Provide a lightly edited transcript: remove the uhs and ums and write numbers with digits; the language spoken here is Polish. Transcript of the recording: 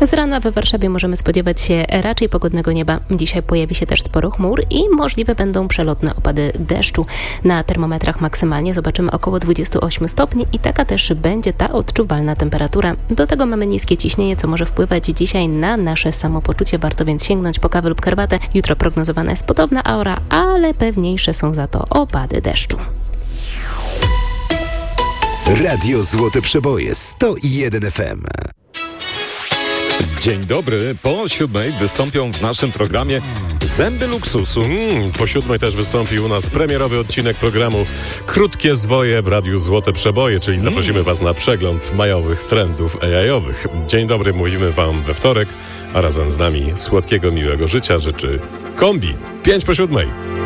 Z rana w Warszawie możemy spodziewać się raczej pogodnego nieba. Dzisiaj pojawi się też sporo chmur i możliwe będą przelotne opady deszczu. Na termometrach maksymalnie zobaczymy około 28 stopni i taka też będzie ta odczuwalna temperatura. Do tego mamy niskie ciśnienie, co może wpływać dzisiaj na nasze samopoczucie. Warto więc sięgnąć po kawę lub herbatę. Jutro prognozowana jest podobna aura, ale pewniejsze są za to opady deszczu. Radio Złote Przeboje 101 FM. Dzień dobry. Po 7 wystąpią w naszym programie Zęby Luksusu. Po 7 też wystąpi u nas premierowy odcinek programu Krótkie Zwoje w Radiu Złote Przeboje, czyli zaprosimy Was na przegląd majowych trendów AI-owych. Dzień dobry, mówimy Wam we wtorek, a razem z nami słodkiego, miłego życia życzy Kombi. 5 po 7.